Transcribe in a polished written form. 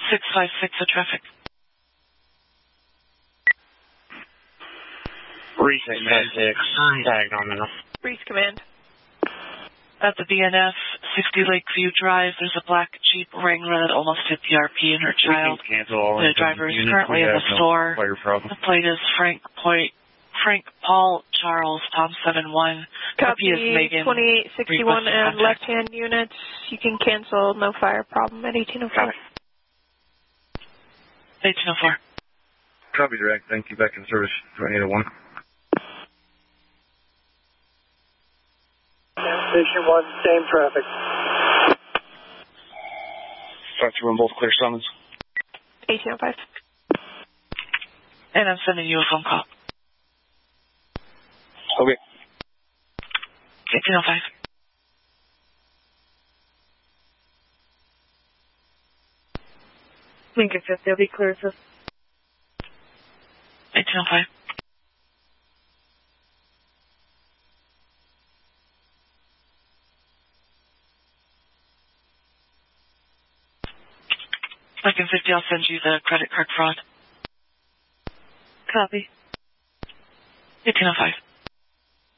656 of traffic. Reese, 6, tagged on the Reese, command. At the BNF, 60 Lakeview Drive, there's a black Jeep Wrangler that almost hit the RP and her child. The driver is currently in the store. The plate is Frank Paul Charles, Tom 71. Copy is Megan. 2861 and left-hand units. You can cancel, no fire problem at 1804. 1804. Copy direct, thank you, back in service, 2801. Station 1, same traffic. Start to run both clear summons. 1805. And I'm sending you a phone call. Okay. 1805. Lincoln 50, I'll be clear, sir. 1805. Lincoln 50, I'll send you the credit card fraud. Copy. 1805.